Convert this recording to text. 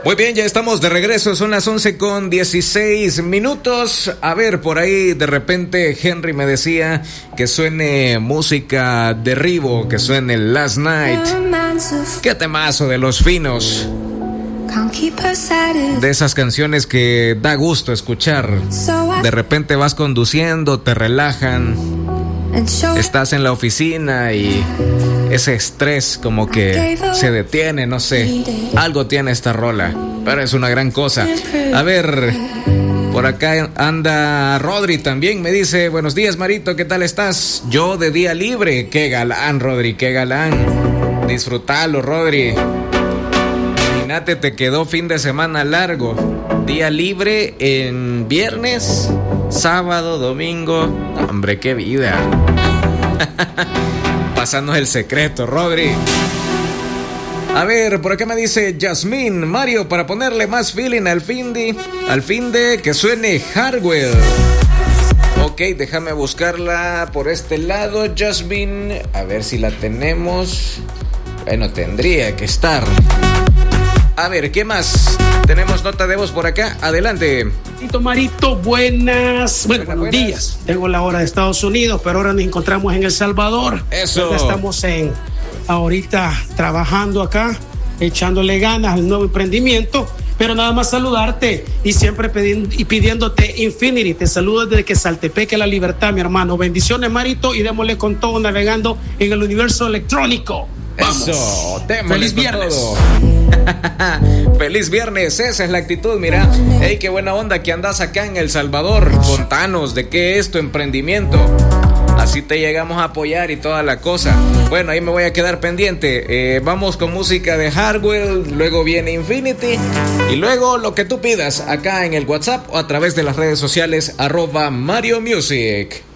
Muy bien, ya estamos de regreso, son las 11:16. A ver, por ahí de repente Henry me decía que suene música de Rivo, que suene Last Night. Qué temazo de los finos. De esas canciones que da gusto escuchar. De repente vas conduciendo, te relajan. Estás en la oficina y ese estrés como que se detiene, no sé. Algo tiene esta rola, pero es una gran cosa. A ver, por acá anda Rodri también. Me dice, buenos días, Marito, ¿qué tal estás? Yo de día libre. Qué galán, Rodri, qué galán. Disfrútalo, Rodri. Imagínate, te quedó fin de semana largo. Día libre en viernes, sábado, domingo. Hombre, qué vida. Pasanos el secreto, Rodri. A ver, por acá me dice Yasmín, Mario, para ponerle más feeling al fin de que suene Hardwell. Ok, déjame buscarla por este lado, Yasmín. A ver si la tenemos. Bueno, tendría que estar. A ver, ¿qué más? Tenemos nota de voz por acá. Adelante. Marito, buenos días. Tengo la hora de Estados Unidos, pero ahora nos encontramos en El Salvador. Eso. Estamos ahorita trabajando acá, echándole ganas al nuevo emprendimiento. Pero nada más saludarte y siempre pidiéndote Infinity. Te saludo desde Quesaltepeque, La Libertad, mi hermano. Bendiciones, Marito, y démosle con todo navegando en el universo electrónico. ¡Vamos! Eso, ¡Feliz viernes! ¡Feliz viernes! Esa es la actitud, mira. ¡Ey, qué buena onda que andas acá en El Salvador! Contanos de qué es tu emprendimiento. Así te llegamos a apoyar y toda la cosa. Bueno, ahí me voy a quedar pendiente. Vamos con música de Hardwell, luego viene Infinity y luego lo que tú pidas acá en el WhatsApp o a través de las redes sociales @Mario Music.